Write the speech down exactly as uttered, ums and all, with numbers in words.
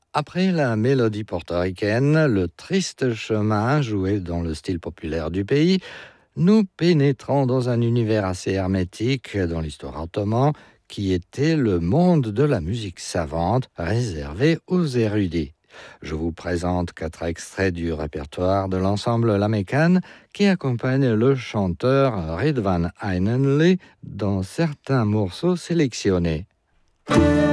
Après la mélodie portoricaine, le triste chemin joué dans le style populaire du pays, nous pénétrons dans un univers assez hermétique dans l'histoire ottomane qui était le monde de la musique savante réservé aux érudits. Je vous présente quatre extraits du répertoire de l'ensemble La Meccan qui accompagne le chanteur Ridvan Aynenli dans certains morceaux sélectionnés.